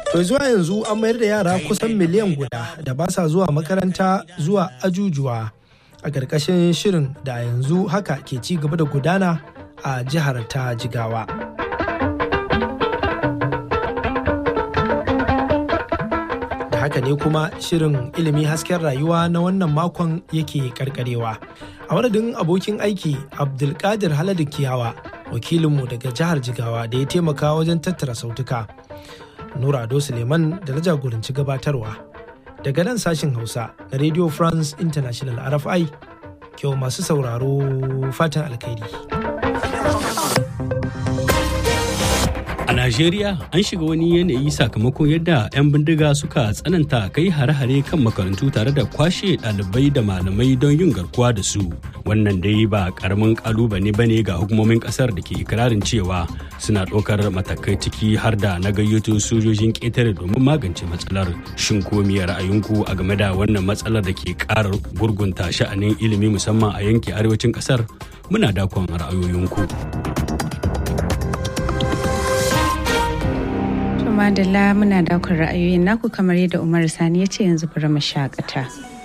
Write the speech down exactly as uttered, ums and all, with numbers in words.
To zuwa yanzu an mayar da yara kusan miliyan guda da ba sa zuwa makaranta zuwa ajujuwa a ƙarƙashin shirin da yanzu haka ke ci gaba da gudana a jihar ta Jigawa. Da haka ne kuma shirin ilimi hasken rayuwa na wannan makon yake karkarewa. A madadin abokin aiki Abdulkadir Haladu Kiyawa, wakilinmu daga jihar Jigawa da ya taimaka wajen tattara sautuka. Nura Ado Suleiman da na jagoranci gabatarwa. Daga nan sashin Hausa na Radio France International R F I, kyau masu sauraro fatan alkhairi. A Najeriya an shiga wani yanayi sakamakon yadda 'yan bindiga suka tsananta kai hare-hare kan makarantu tare da kwashe ɗalibai da malamai don yin garkuwa da su. Wannan dai ba ƙaramin ƙalubale bane ga hukumomin ƙasar da ke ikirarin cewa suna ɗaukar matakai ciki har da na gayyato sojojin ƙetare domin magance matsalar. Shin ko me ra'ayinku a game da wannan matsalar da ke ƙara gurgunta sha'anin ilimi musamman a yankin arewacin ƙasar? Muna dakon ra'ayoyinku. Madalla muna daukar ra'ayoyin naku kamar yadda Umar Sani ya ce yanzu bari mu shakata.